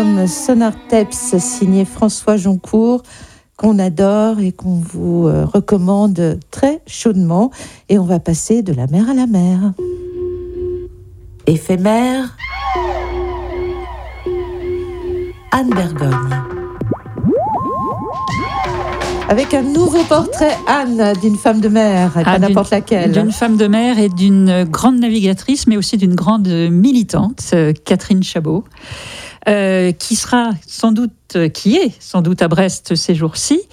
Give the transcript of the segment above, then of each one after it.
Sonarteps signé François Joncourt, qu'on adore et qu'on vous recommande très chaudement. Et on va passer de la mer à la mer. Éphémère, Anne Bergogne. Avec un nouveau portrait, Anne, d'une femme de mer, et pas n'importe laquelle. D'une femme de mer et d'une grande navigatrice, mais aussi d'une grande militante, Catherine Chabot, qui est sans doute à Brest ces jours-ci,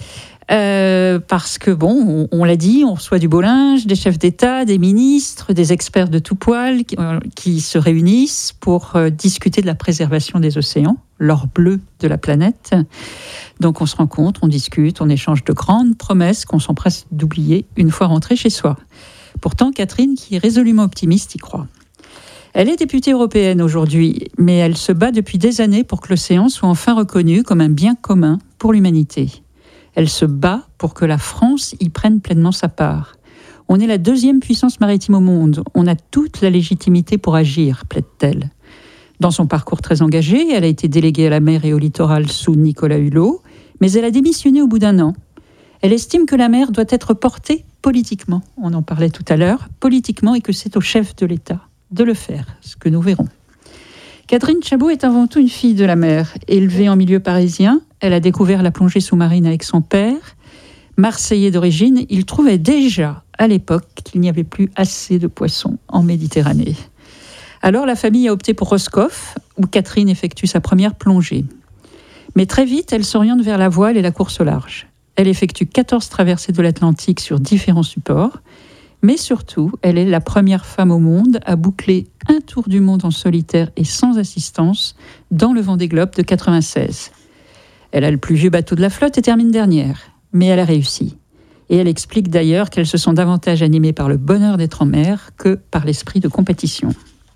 parce que, on l'a dit, on reçoit du beau linge, des chefs d'État, des ministres, des experts de tout poil qui se réunissent pour discuter de la préservation des océans, l'or bleu de la planète. Donc on se rencontre, on discute, on échange de grandes promesses qu'on s'empresse d'oublier une fois rentré chez soi. Pourtant, Catherine, qui est résolument optimiste, y croit. Elle est députée européenne aujourd'hui, mais elle se bat depuis des années pour que l'océan soit enfin reconnu comme un bien commun pour l'humanité. Elle se bat pour que la France y prenne pleinement sa part. On est la deuxième puissance maritime au monde. On a toute la légitimité pour agir, plaide-t-elle. Dans son parcours très engagé, elle a été déléguée à la mer et au littoral sous Nicolas Hulot, mais elle a démissionné au bout d'un an. Elle estime que la mer doit être portée politiquement, on en parlait tout à l'heure, politiquement, et que c'est au chef de l'État de le faire, ce que nous verrons. Catherine Chabot est avant tout une fille de la mer. Élevée en milieu parisien, elle a découvert la plongée sous-marine avec son père. Marseillais d'origine, il trouvait déjà à l'époque qu'il n'y avait plus assez de poissons en Méditerranée. Alors la famille a opté pour Roscoff, où Catherine effectue sa première plongée. Mais très vite, elle s'oriente vers la voile et la course au large. Elle effectue 14 traversées de l'Atlantique sur différents supports, mais surtout, elle est la première femme au monde à boucler un tour du monde en solitaire et sans assistance dans le Vendée Globe de 96. Elle a le plus vieux bateau de la flotte et termine dernière, mais elle a réussi. Et elle explique d'ailleurs qu'elle se sent davantage animée par le bonheur d'être en mer que par l'esprit de compétition.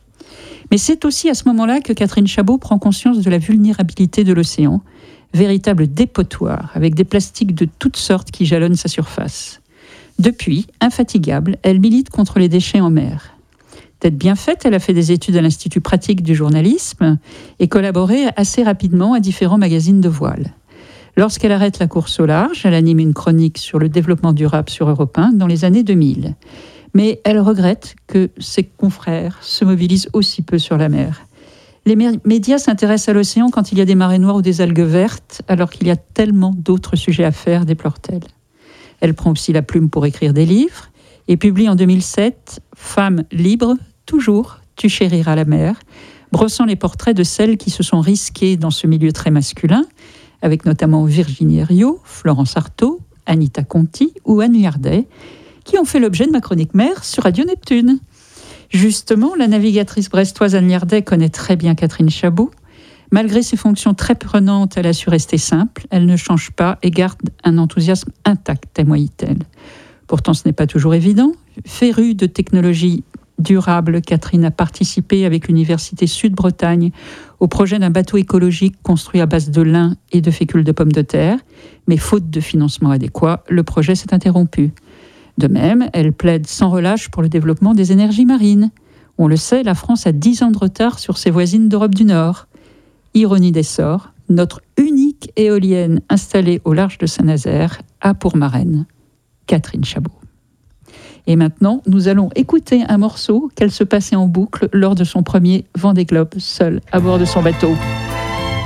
Mais c'est aussi à ce moment-là que Catherine Chabot prend conscience de la vulnérabilité de l'océan, véritable dépotoir, avec des plastiques de toutes sortes qui jalonnent sa surface. Depuis, infatigable, elle milite contre les déchets en mer. Tête bien faite, elle a fait des études à l'Institut pratique du journalisme et collaboré assez rapidement à différents magazines de voile. Lorsqu'elle arrête la course au large, elle anime une chronique sur le développement durable sur Europe 1 dans les années 2000. Mais elle regrette que ses confrères se mobilisent aussi peu sur la mer. Les médias s'intéressent à l'océan quand il y a des marées noires ou des algues vertes, alors qu'il y a tellement d'autres sujets à faire, déplore-t-elle. Elle prend aussi la plume pour écrire des livres et publie en 2007 « Femme libre, toujours, tu chériras la mer », brossant les portraits de celles qui se sont risquées dans ce milieu très masculin, avec notamment Virginie Herriot, Florence Artaud, Anita Conti ou Anne Yardet, qui ont fait l'objet de ma chronique mer sur Radio Neptune. Justement, la navigatrice brestoise Anne Yardet connaît très bien Catherine Chabot. Malgré ses fonctions très prenantes, elle a su rester simple, elle ne change pas et garde un enthousiasme intact, témoigne-t-elle. Pourtant, ce n'est pas toujours évident. Férue de technologies durables, Catherine a participé avec l'Université Sud-Bretagne au projet d'un bateau écologique construit à base de lin et de fécule de pommes de terre, mais faute de financement adéquat, le projet s'est interrompu. De même, elle plaide sans relâche pour le développement des énergies marines. On le sait, la France a 10 ans de retard sur ses voisines d'Europe du Nord. Ironie des sorts, notre unique éolienne installée au large de Saint-Nazaire a pour marraine Catherine Chabot. Et maintenant, nous allons écouter un morceau qu'elle se passait en boucle lors de son premier Vendée Globe, seule à bord de son bateau.